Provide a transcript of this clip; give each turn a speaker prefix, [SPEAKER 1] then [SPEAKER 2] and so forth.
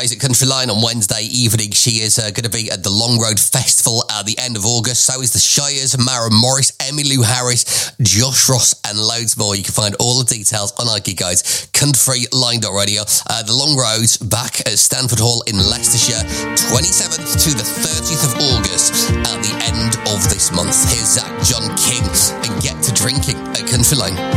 [SPEAKER 1] guys at Country Line on Wednesday evening. She is going to be at the Long Road Festival at the end of August. So is the Shires, Mara Morris, Emmylou Harris, Josh Ross, and loads more. You can find all the details on our gig guides, countryline.radio. The Long Road's back at Stanford Hall in Leicestershire, 27th to the 30th of August at the end of this month. Here's Zach John King and Get to Drinking at Country Line.